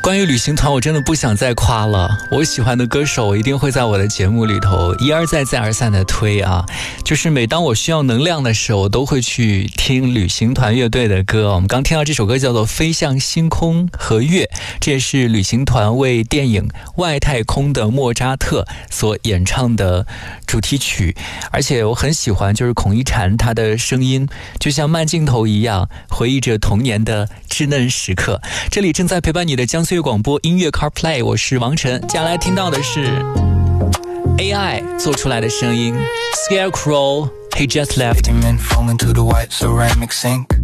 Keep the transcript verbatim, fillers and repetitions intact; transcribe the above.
关于旅行团，我真的不想再夸了。我喜欢的歌手，我一定会在我的节目里头一而再再而三的推啊。就是每当我需要能量的时候，我都会去听旅行团乐队的歌。我们刚听到这首歌叫做《飞向星空和月》，这也是旅行团为电影《外太空的莫扎特》所演唱的主题曲。而且我很喜欢，就是孔一婵她的声音，就像慢镜头一样，回忆着童年的稚嫩时刻。这里正在陪伴你的江苏广播音乐 CarPlay， 我是王晨。接下来听到的是 A I 做出来的声音 Scarecrow He Just Left。